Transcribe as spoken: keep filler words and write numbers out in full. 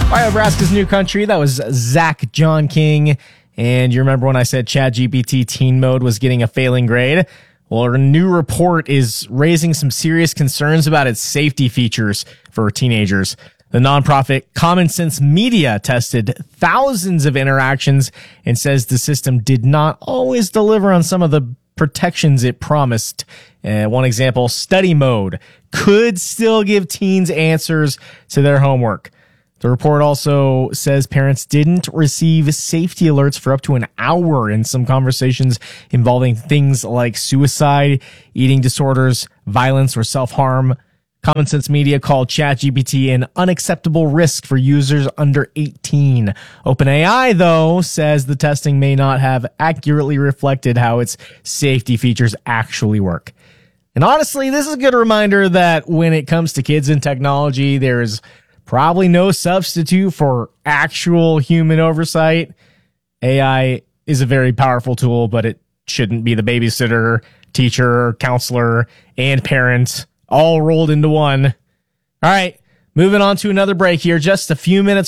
By Nebraska's New Country, that was Zach John King. And you remember when I said ChatGPT teen mode was getting a failing grade? Well, a new report is raising some serious concerns about its safety features for teenagers. The nonprofit Common Sense Media tested thousands of interactions and says the system did not always deliver on some of the protections it promised. Uh, one example, study mode could still give teens answers to their homework. The report also says parents didn't receive safety alerts for up to an hour in some conversations involving things like suicide, eating disorders, violence, or self-harm. Common Sense Media called ChatGPT an unacceptable risk for users under eighteen. OpenAI, though, says the testing may not have accurately reflected how its safety features actually work. And honestly, this is a good reminder that when it comes to kids and technology, there's probably no substitute for actual human oversight. A I is a very powerful tool, but it shouldn't be the babysitter, teacher, counselor, and parent all rolled into one. All right, moving on to another break here. Just a few minutes